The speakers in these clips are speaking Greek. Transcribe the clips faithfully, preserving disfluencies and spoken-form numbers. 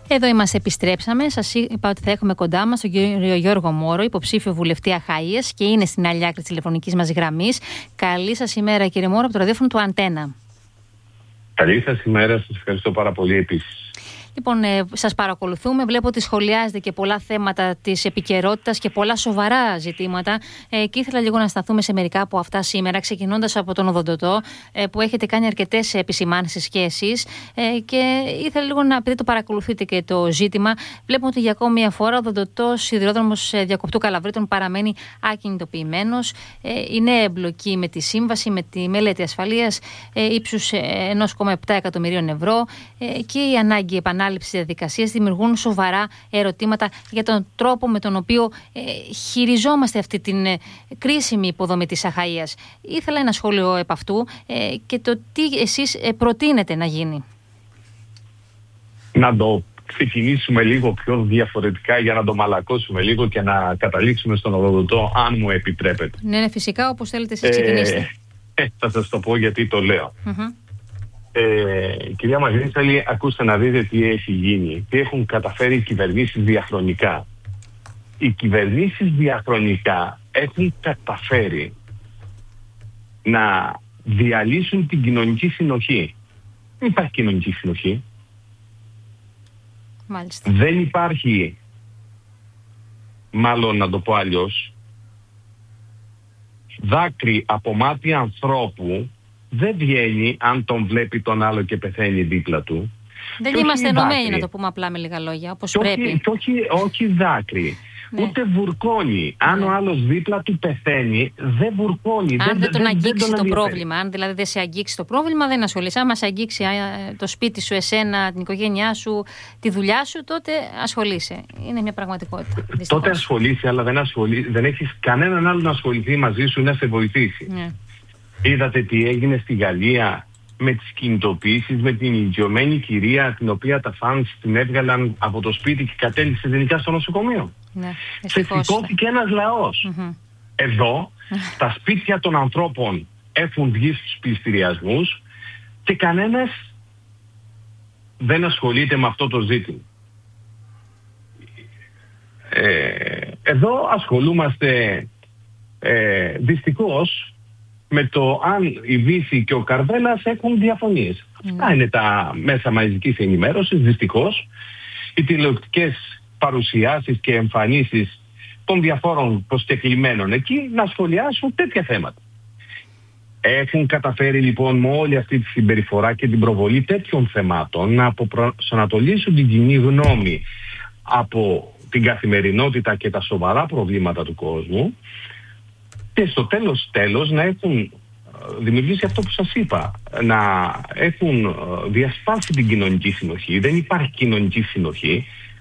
Εδώ είμαστε, επιστρέψαμε. Σας είπα ότι θα έχουμε κοντά μας τον κύριο Γιώργο Μόρο, υποψήφιο βουλευτή Αχαΐας, και είναι στην άλλη άκρη της τηλεφωνικής μας γραμμής. Καλή σας ημέρα, κύριε Μόρο, από το ραδιόφωνο του Αντένα. Καλή σας ημέρα, σας ευχαριστώ πάρα πολύ επίσης. Λοιπόν, ε, σας παρακολουθούμε. Βλέπω ότι σχολιάζετε και πολλά θέματα της επικαιρότητας και πολλά σοβαρά ζητήματα. Ε, και ήθελα λίγο να σταθούμε σε μερικά από αυτά σήμερα, ξεκινώντας από τον Οδοντοτό, ε, που έχετε κάνει αρκετές επισημάνσεις και εσείς. Ε, και ήθελα λίγο να, επειδή το παρακολουθείτε και το ζήτημα, βλέπουμε ότι για ακόμη μια φορά ο Οδοντοτός σιδηρόδρομος Διακοπτού Καλαβρίτων παραμένει ακινητοποιημένος. Ε, είναι εμπλοκή με τη σύμβαση, με τη μελέτη ασφαλείας ε, ύψους ενός κόμμα επτά εκατομμυρίων ευρώ ε, και η ανάγκη επανάληψης διαδικασίες δημιουργούν σοβαρά ερωτήματα για τον τρόπο με τον οποίο ε, χειριζόμαστε αυτή την ε, κρίσιμη υποδομή της Αχαΐας. Ήθελα ένα σχόλιο επ' αυτού ε, και το τι εσείς ε, προτείνετε να γίνει. Να το ξεκινήσουμε λίγο πιο διαφορετικά για να το μαλακώσουμε λίγο και να καταλήξουμε στον Οδοντοτό, αν μου επιτρέπετε. Ναι, ναι, φυσικά, όπως θέλετε εσείς ξεκινήστε. Ε, ε, θα σας το πω γιατί το λέω. Mm-hmm. Ε, κυρία Μαγνήσαλη, ακούστε να δείτε τι έχει γίνει, τι έχουν καταφέρει οι κυβερνήσεις διαχρονικά. Οι κυβερνήσεις διαχρονικά έχουν καταφέρει να διαλύσουν την κοινωνική συνοχή. Δεν υπάρχει κοινωνική συνοχή. Μάλιστα. Δεν υπάρχει, μάλλον να το πω αλλιώς, δάκρυ από μάτι ανθρώπου δεν βγαίνει αν τον βλέπει τον άλλο και πεθαίνει δίπλα του. Δεν και είμαστε ενωμένοι, να το πούμε απλά με λίγα λόγια, όπως και πρέπει. Όχι, και όχι, όχι δάκρυ. Ναι. Ούτε βουρκώνει. Αν ναι. ο άλλος δίπλα του πεθαίνει, δεν βουρκώνει. Αν δεν, δεν τον δεν, αγγίξει δεν το πρόβλημα, αν δηλαδή δεν σε αγγίξει το πρόβλημα, δεν ασχολείσαι. Αν σε αγγίξει το σπίτι σου, εσένα, την οικογένειά σου, τη δουλειά σου, τότε ασχολείσαι. Είναι μια πραγματικότητα. Δυστυχώς. Τότε ασχολείσαι, αλλά δεν, ασχολεί, δεν έχεις κανέναν άλλο να ασχοληθεί μαζί σου, να σε βοηθήσει. Ναι. Είδατε τι έγινε στη Γαλλία με τις κινητοποιήσεις, με την ηλικιωμένη κυρία, την οποία τα φανς την έβγαλαν από το σπίτι και κατέληξε τελικά στο νοσοκομείο. Ναι, ξεσηκώθηκε ένας λαός. Mm-hmm. Εδώ τα σπίτια των ανθρώπων έχουν βγει στους πληστηριασμούς και κανένας δεν ασχολείται με αυτό το ζήτημα. Ε, εδώ ασχολούμαστε ε, δυστυχώς με το αν η Δύση και ο Καρβέλας έχουν διαφωνίες. Mm. Αυτά είναι τα μέσα μαζικής ενημέρωσης, δυστυχώς. Οι τηλεοπτικές παρουσιάσεις και εμφανίσεις των διαφόρων προσκεκλημένων εκεί να σχολιάσουν τέτοια θέματα. Έχουν καταφέρει λοιπόν με όλη αυτή τη συμπεριφορά και την προβολή τέτοιων θεμάτων να αποπροσανατολίσουν την κοινή γνώμη από την καθημερινότητα και τα σοβαρά προβλήματα του κόσμου και στο τέλος τέλος να έχουν δημιουργήσει αυτό που σας είπα, να έχουν διασπάσει την κοινωνική συνοχή. Δεν υπάρχει κοινωνική συνοχή.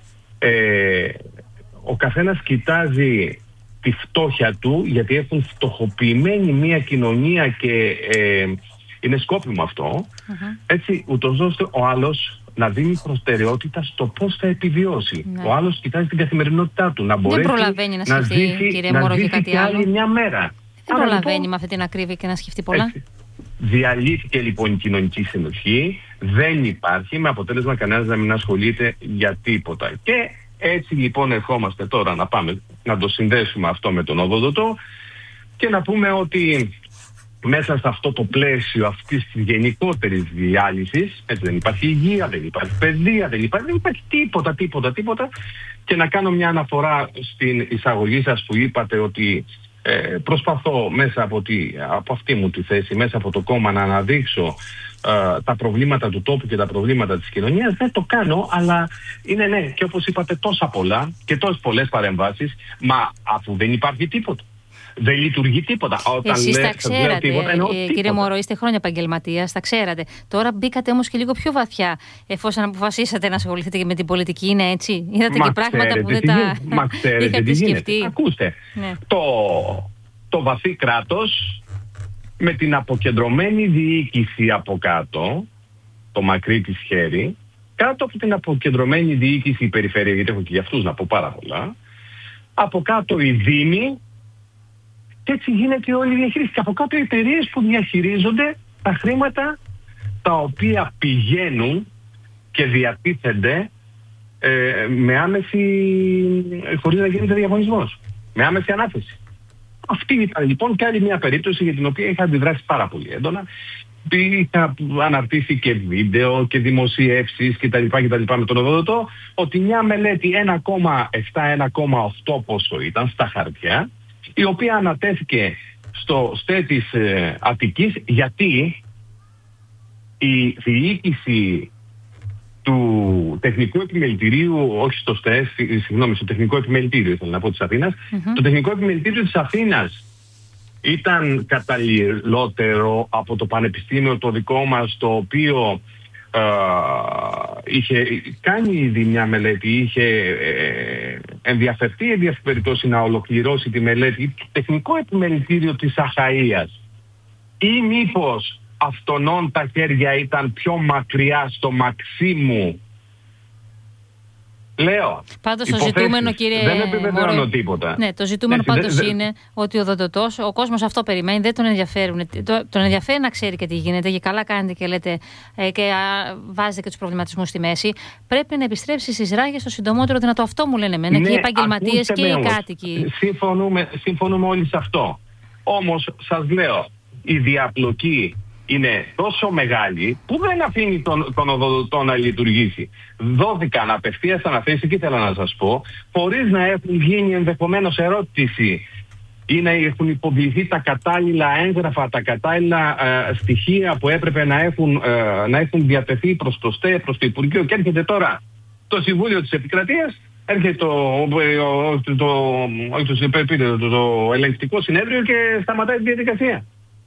Ε, ο καθένας κοιτάζει τη φτώχεια του, γιατί έχουν φτωχοποιημένη μια κοινωνία και ε, είναι σκόπιμο αυτό, uh-huh. έτσι, ούτως ώστε ο άλλος να δίνει προτεραιότητα στο πώς θα επιβιώσει. Ναι. Ο άλλος κοιτάζει την καθημερινότητά του, να μπορέσει δεν προλαβαίνει να, να σκεφτεί, ζήσει, κύριε να Μόρο, ζήσει κάτι και άλλη άλλο. μια μέρα. Δεν Άρα, προλαβαίνει λοιπόν, με αυτή την ακρίβεια και να σκεφτεί πολλά. Έτσι. Διαλύθηκε λοιπόν η κοινωνική συνοχή, δεν υπάρχει, με αποτέλεσμα κανένας να μην ασχολείται για τίποτα. Και έτσι λοιπόν ερχόμαστε τώρα να πάμε να το συνδέσουμε αυτό με τον Οδοντοτό και να πούμε ότι μέσα σε αυτό το πλαίσιο αυτής της γενικότερης διάλυσης, έτσι, δεν υπάρχει υγεία, δεν υπάρχει παιδεία, δεν υπάρχει, δεν υπάρχει τίποτα, τίποτα, τίποτα. Και να κάνω μια αναφορά στην εισαγωγή σας που είπατε ότι ε, προσπαθώ μέσα από, τη, από αυτή μου τη θέση, μέσα από το κόμμα να αναδείξω ε, τα προβλήματα του τόπου και τα προβλήματα της κοινωνίας. Δεν το κάνω, αλλά είναι ναι, και όπως είπατε τόσα πολλά και τόσες πολλές παρεμβάσεις, μα αφού δεν υπάρχει τίποτα. Δεν λειτουργεί τίποτα. Όταν Εσείς λες, τα ξέρατε, τίποτα, εννοώ, ε, τίποτα. Κύριε Μόρο, είστε χρόνια επαγγελματίας, τα ξέρατε. Τώρα μπήκατε όμως και λίγο πιο βαθιά, εφόσον αποφασίσατε να ασχοληθείτε και με την πολιτική. Είναι έτσι? Είδατε μα και πράγματα που δεν τα μα είχατε σκεφτεί. Ακούστε, ναι. το, το βαθύ κράτος με την αποκεντρωμένη διοίκηση από κάτω, το μακρύ της χέρι, κάτω από την αποκεντρωμένη διοίκηση η περιφέρεια, γιατί έχω και για αυτούς να πω πάρα πολλά, από κάτω οι δήμοι, και έτσι γίνεται όλη η διαχείριση. Και από κάτω οι εταιρείες που διαχειρίζονται τα χρήματα τα οποία πηγαίνουν και διατίθενται ε, με άμεση, χωρίς να γίνεται διαγωνισμός, με άμεση ανάθεση. Αυτή ήταν λοιπόν και άλλη μια περίπτωση για την οποία είχα αντιδράσει πάρα πολύ έντονα. Είχα αναρτήσει και βίντεο και δημοσιεύσεις κτλ. με τον Οδοντοτό, ότι μια μελέτη ένα κόμμα επτά με ένα κόμμα οκτώ πόσο ήταν στα χαρτιά, η οποία ανατέθηκε στο ΣΤΕ της ε, Αττικής, γιατί η διοίκηση του Τεχνικού Επιμελητηρίου, όχι στο ΣΤΕ, συγγνώμη, στο Τεχνικό Επιμελητήριο, ήθελα να πω, της Αθήνας, mm-hmm. το Τεχνικό Επιμελητήριο της Αθήνας ήταν καταλληλότερο από το πανεπιστήμιο το δικό μας, το οποίο ε, είχε κάνει ήδη μια μελέτη, είχε ε, ενδιαφερθεί εν περιπτώσει να ολοκληρώσει τη μελέτη, το Τεχνικό Επιμελητήριο της Αχαΐας, ή μήπως αυτονών τα χέρια ήταν πιο μακριά στο Μαξίμου? Λέω. Πάντως το ζητούμενο, κύριε δεν επιβεβαιώνω τίποτα. Ναι, το ζητούμενο ναι, πάντως δε, είναι δε... ότι ο Οδοντοτός, ο κόσμος αυτό περιμένει, δεν τον ενδιαφέρουν. Το, τον ενδιαφέρει να ξέρει και τι γίνεται, και καλά κάνετε και λέτε ε, και α, βάζετε και τους προβληματισμούς στη μέση. Πρέπει να επιστρέψει στις ράγες το συντομότερο δυνατό. Αυτό μου λένε εμένα, ναι, και οι επαγγελματίες και οι κάτοικοι. Συμφωνούμε, συμφωνούμε όλοι σε αυτό. Όμως σας λέω, η διαπλοκή είναι τόσο μεγάλη που δεν αφήνει τον, τον Οδοντοτό να λειτουργήσει. Δόθηκαν απευθείας αναθέσεις, και ήθελα να σας πω, χωρίς να έχουν γίνει ενδεχομένως ερώτηση ή να έχουν υποβληθεί τα κατάλληλα έγγραφα, τα κατάλληλα ε, στοιχεία που έπρεπε να έχουν, ε, να έχουν διατεθεί προς το ΣΤΕ, προς το Υπουργείο, και έρχεται τώρα το Συμβούλιο της Επικρατείας, έρχεται το, το, το, το, το, το ελεγκτικό συνέδριο και σταματάει τη διαδικασία.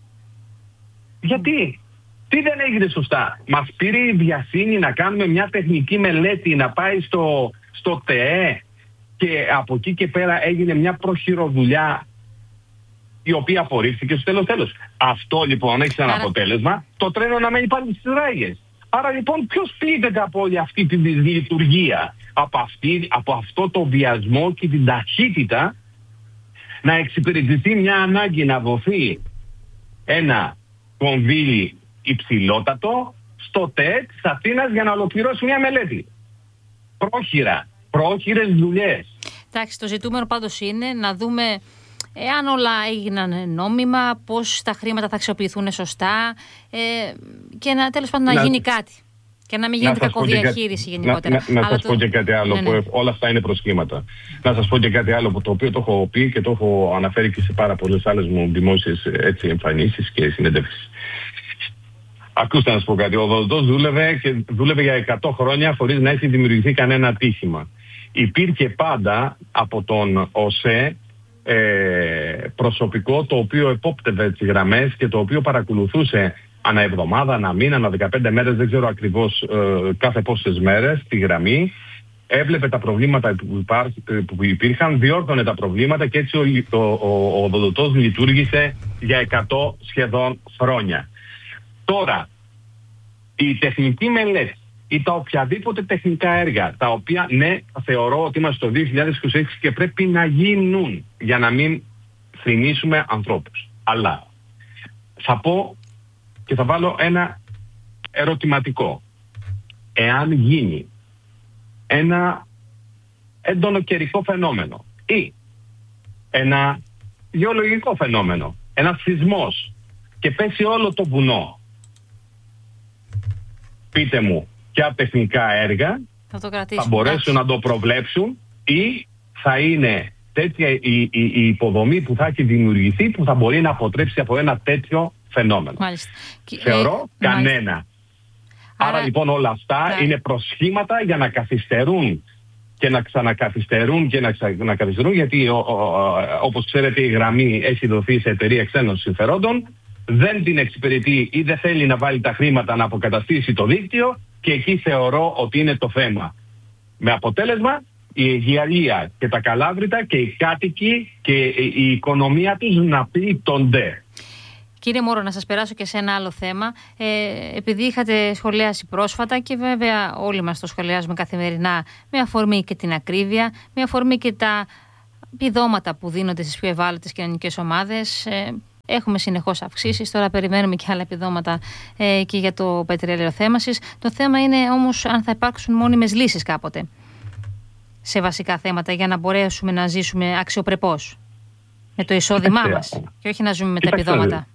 Γιατί? Τι δεν έγινε σωστά? Μας πήρε η βιασύνη να κάνουμε μια τεχνική μελέτη, να πάει στο, στο ΤΕΕ, και από εκεί και πέρα έγινε μια προχειροδουλειά η οποία απορρίφθηκε στο τέλος τέλος. Αυτό λοιπόν έχει σαν αποτέλεσμα το τρένο να μένει πάλι στις ράγες. Άρα λοιπόν ποιος πλήττεται από όλη αυτή τη λειτουργία? Από, αυτή, από αυτό το βιασμό και την ταχύτητα να εξυπηρετηθεί μια ανάγκη να δοθεί ένα κονδύλι υψηλότατο στο ΤΕΕ της Αθήνας για να ολοκληρώσει μια μελέτη. Πρόχειρα, πρόχειρες δουλειές. Εντάξει, το ζητούμενο πάντως είναι να δούμε εάν όλα έγιναν νόμιμα, πώς τα χρήματα θα αξιοποιηθούν σωστά, ε, και να, τέλος πάντων να, να γίνει κάτι. Και να μην γίνεται κακοδιαχείριση γενικότερα. Να, να, να σας το... πω και κάτι άλλο, ναι, ναι. που όλα αυτά είναι προσχήματα. Να σας πω και κάτι άλλο, που το οποίο το έχω πει και το έχω αναφέρει και σε πάρα πολλές άλλες μου δημόσιες έτσι, εμφανίσεις και συνεντεύξεις. Ακούστε να σας πω κάτι. Ο Οδοντοτός δούλευε και δούλευε για εκατό χρόνια χωρίς να έχει δημιουργηθεί κανένα ατύχημα. Υπήρχε πάντα από τον ΟΣΕ ε, προσωπικό το οποίο επόπτευε τις γραμμές και το οποίο παρακολουθούσε ανά εβδομάδα, ανά μήνα, ανά δεκαπέντε μέρες, δεν ξέρω ακριβώς ε, κάθε πόσες μέρες, τη γραμμή. Έβλεπε τα προβλήματα που, υπά, που υπήρχαν, διόρθωνε τα προβλήματα, και έτσι ο, ο, ο, ο Οδοντοτός λειτουργήσε για εκατό σχεδόν χρόνια. Τώρα, η τεχνική μελέτη ή τα οποιαδήποτε τεχνικά έργα, τα οποία ναι, θεωρώ ότι είμαστε το δύο χιλιάδες είκοσι έξι και πρέπει να γίνουν για να μην θρηνήσουμε ανθρώπους. Αλλά θα πω και θα βάλω ένα ερωτηματικό. Εάν γίνει ένα έντονο καιρικό φαινόμενο ή ένα γεωλογικό φαινόμενο, ένα σεισμός, και πέσει όλο το βουνό, πείτε μου ποια τεχνικά έργα θα, το θα μπορέσουν να το προβλέψουν, ή θα είναι τέτοια η, η, η υποδομή που θα έχει δημιουργηθεί που θα μπορεί να αποτρέψει από ένα τέτοιο φαινόμενο. Μάλιστα. Θεωρώ ε, κανένα. Μάλιστα. Άρα, Άρα λοιπόν όλα αυτά yeah. είναι προσχήματα για να καθυστερούν και να ξανακαθυστερούν και να ξανακαθυστερούν, γιατί ο, ο, ο, όπως ξέρετε η γραμμή έχει δοθεί σε εταιρεία ξένων συμφερόντων, δεν την εξυπηρετεί ή δεν θέλει να βάλει τα χρήματα να αποκαταστήσει το δίκτυο, και εκεί θεωρώ ότι είναι το θέμα. Με αποτέλεσμα η Αιγιαλία και τα Καλάβρητα και οι κάτοικοι και η οικονομία τους να πλήττονται. Κύριε Μόρο, να σας περάσω και σε ένα άλλο θέμα. Ε, επειδή είχατε σχολιάσει πρόσφατα, και βέβαια όλοι μας το σχολιάζουμε καθημερινά, με αφορμή και την ακρίβεια, με αφορμή και τα επιδόματα που δίνονται στις πιο ευάλωτες κοινωνικές ομάδες. Ε, Έχουμε συνεχώς αυξήσεις, τώρα περιμένουμε και άλλα επιδόματα ε, και για το πετρέλαιο θέμασης. Το θέμα είναι όμως αν θα υπάρξουν μόνιμες λύσεις κάποτε. σε βασικά θέματα για να μπορέσουμε να ζήσουμε αξιοπρεπώς με το εισόδημά Κοιτάξτε, μας και όχι να ζούμε με τα επιδόματα.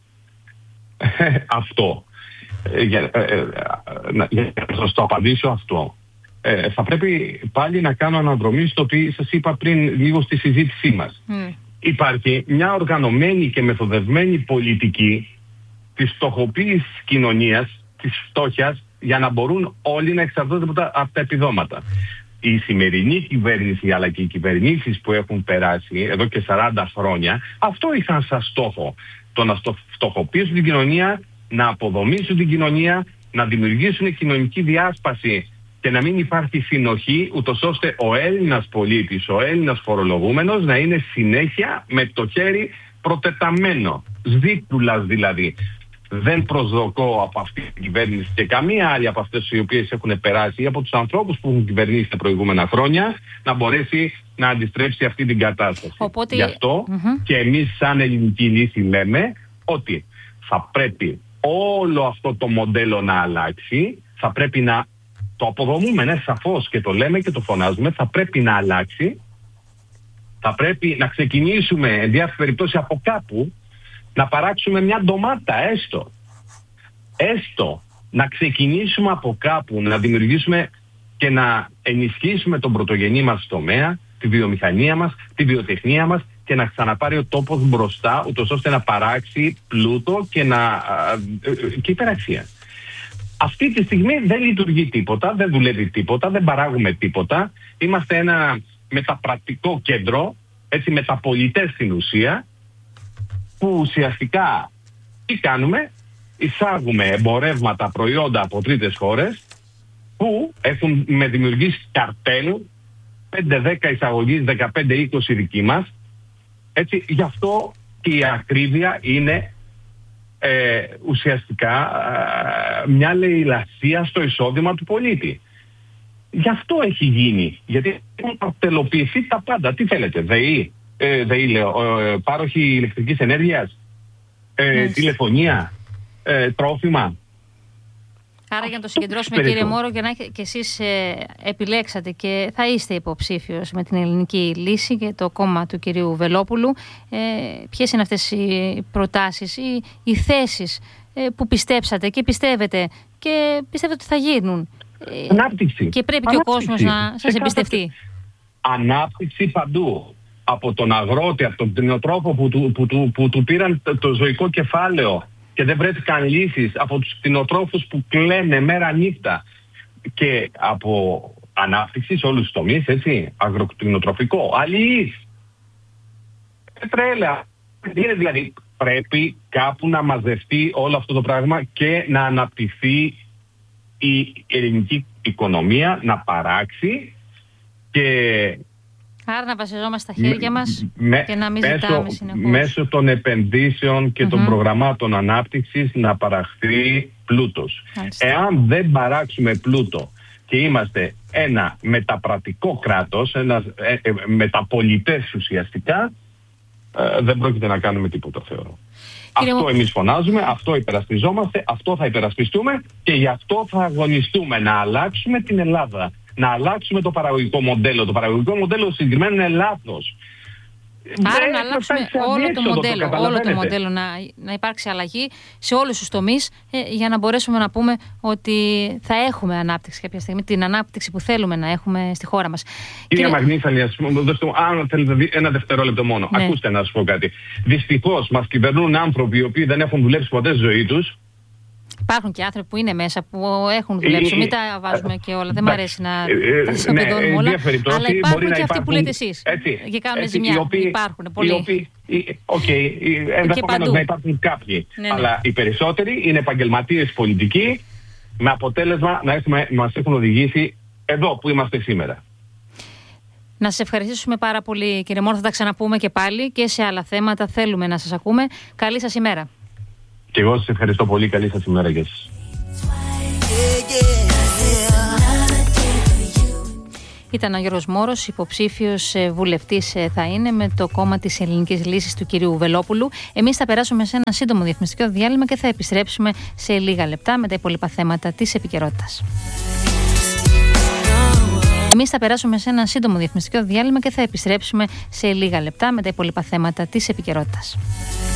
Αυτό. Για, για να σας το απαντήσω αυτό. Ε, θα πρέπει πάλι να κάνω αναδρομή στο ότι σας είπα πριν λίγο στη συζήτησή μας. Mm. Υπάρχει μια οργανωμένη και μεθοδευμένη πολιτική της φτωχοποίησης της κοινωνίας, της φτώχειας, για να μπορούν όλοι να εξαρτώνται από τα, από τα επιδόματα. Η σημερινή κυβέρνηση αλλά και οι κυβερνήσεις που έχουν περάσει εδώ και σαράντα χρόνια, αυτό είχαν σαν στόχο. Το να φτωχοποιήσουν την κοινωνία, να αποδομήσουν την κοινωνία, να δημιουργήσουν κοινωνική διάσπαση και να μην υπάρχει συνοχή, ούτως ώστε ο Έλληνας πολίτης, ο Έλληνας φορολογούμενος να είναι συνέχεια με το χέρι προτεταμένο. Σδίπτουλας δηλαδή. Δεν προσδοκώ από αυτή την κυβέρνηση και καμία άλλη από αυτές οι οποίες έχουν περάσει ή από τους ανθρώπους που έχουν κυβερνήσει τα προηγούμενα χρόνια να μπορέσει να αντιστρέψει αυτή την κατάσταση. Οπότε... Γι' αυτό mm-hmm. και εμείς σαν ελληνική λύση λέμε ότι θα πρέπει όλο αυτό το μοντέλο να αλλάξει, θα πρέπει να το αποδομούμε, ναι, σαφώς, και το λέμε και το φωνάζουμε, θα πρέπει να αλλάξει, θα πρέπει να ξεκινήσουμε εν διάφορη περιπτώσει από κάπου, να παράξουμε μια ντομάτα έστω. Έστω να ξεκινήσουμε από κάπου, να δημιουργήσουμε και να ενισχύσουμε τον πρωτογενή μας τομέα, τη βιομηχανία μας, τη βιοτεχνία μας και να ξαναπάρει ο τόπος μπροστά, ούτως ώστε να παράξει πλούτο και, να, και υπεραξία. Αυτή τη στιγμή δεν λειτουργεί τίποτα, δεν δουλεύει τίποτα, δεν παράγουμε τίποτα. Είμαστε ένα μεταπρακτικό κέντρο, έτσι, μεταπολιτές στην ουσία, που ουσιαστικά τι κάνουμε, εισάγουμε εμπορεύματα, προϊόντα από τρίτες χώρες που έχουν με δημιουργήσει καρτέλ, πέντε δέκα εισαγωγής, δεκαπέντε είκοσι δική μας. Έτσι, γι' αυτό και η ακρίβεια είναι ε, ουσιαστικά ε, μια λαιλασία στο εισόδημα του πολίτη. Γι' αυτό έχει γίνει, γιατί έχουν αρτελοποιηθεί τα πάντα. Τι θέλετε, ΔΕΗ, ε, ΔΕΗ λέω, ε, πάροχοι ηλεκτρικής ενέργειας, ε, yes. τηλεφωνία, ε, τρόφιμα. Άρα για να το συγκεντρώσουμε, κύριε Μόρο, και, να, και εσείς ε, επιλέξατε και θα είστε υποψήφιος με την ελληνική λύση και το κόμμα του κυρίου Βελόπουλου, ε, ποιες είναι αυτές οι προτάσεις ή οι θέσεις ε, που πιστέψατε και πιστεύετε και πιστεύετε ότι θα γίνουν? Ανάπτυξη. Και πρέπει Ανάπτυξη. Και ο κόσμος να σας εμπιστευτεί. Ανάπτυξη παντού. Από τον αγρότη, από τον κτηνοτρόφο που του, που, που, που του πήραν το, το ζωικό κεφάλαιο και δεν βρέθηκαν λύσεις, από τους κτηνοτρόφους που κλαίνε μέρα νύχτα, και από ανάπτυξη σε όλους τους τομείς, έτσι, αγροκτηνοτροφικό, αλλιείς, πετρέλαια. Είναι δηλαδή, πρέπει κάπου να μαζευτεί όλο αυτό το πράγμα και να αναπτυχθεί η ελληνική οικονομία, να παράξει και... Άρα να βασιζόμαστε στα χέρια μας με, και να μην μέσω, ζητάμε συνεχώς. Μέσω των επενδύσεων και mm-hmm. των προγραμμάτων ανάπτυξης να παραχθεί πλούτος. Άλιστα. Εάν δεν παράξουμε πλούτο και είμαστε ένα μεταπρατικό κράτος, ένα ε, ε, μεταπολιτές ουσιαστικά, ε, δεν πρόκειται να κάνουμε τίποτα, θεωρώ. Κύριε αυτό μου... εμείς φωνάζουμε, αυτό υπερασπιζόμαστε, αυτό θα υπερασπιστούμε και γι' αυτό θα αγωνιστούμε να αλλάξουμε την Ελλάδα. Να αλλάξουμε το παραγωγικό μοντέλο. Το παραγωγικό μοντέλο συγκεκριμένα είναι λάθος. Άρα δεν να αλλάξουμε όλο το μοντέλο, το όλο το μοντέλο να, να υπάρξει αλλαγή σε όλους τους τομείς ε, για να μπορέσουμε να πούμε ότι θα έχουμε ανάπτυξη κάποια στιγμή, την ανάπτυξη που θέλουμε να έχουμε στη χώρα μας. Κύριε Μαγνήσαλη, αν θέλετε ένα δευτερόλεπτο μόνο, ναι. Ακούστε να σας πω κάτι. Δυστυχώς μας κυβερνούν άνθρωποι οι οποίοι δεν έχουν δουλέψει ποτέ στη ζωή τους. Υπάρχουν και άνθρωποι που είναι μέσα που έχουν δουλέψει. Μην τα βάζουμε και όλα. Δεν μου αρέσει να τα ισοπεδώνουμε όλα. Αλλά υπάρχουν και αυτοί που λέτε εσείς. Και κάνουν ζημιά. Υπάρχουν πολλοί. Οκ, ενδεχομένως να υπάρχουν κάποιοι. Αλλά οι περισσότεροι είναι επαγγελματίες πολιτικοί με αποτέλεσμα να μας έχουν οδηγήσει εδώ που είμαστε σήμερα. Να σας ευχαριστήσουμε πάρα πολύ, κύριε Μόρο. Θα τα ξαναπούμε και πάλι και σε άλλα θέματα. Θέλουμε να σας ακούμε. Καλή σας ημέρα. Και εγώ σας ευχαριστώ πολύ. Καλή σας ημέρα και εσείς. Ήταν ο Γιώργος Μόρος, υποψήφιος βουλευτής θα είναι με το κόμμα της Ελληνικής Λύσης του κυρίου Βελόπουλου. Εμείς θα περάσουμε σε ένα σύντομο διαφημιστικό διάλειμμα και θα επιστρέψουμε σε λίγα λεπτά με τα υπόλοιπα θέματα της επικαιρότητας. Εμείς θα περάσουμε σε ένα σύντομο διαφημιστικό διάλειμμα και θα επιστρέψουμε σε λίγα λεπτά με τα υπόλοιπα θέματα της επικαιρότητας.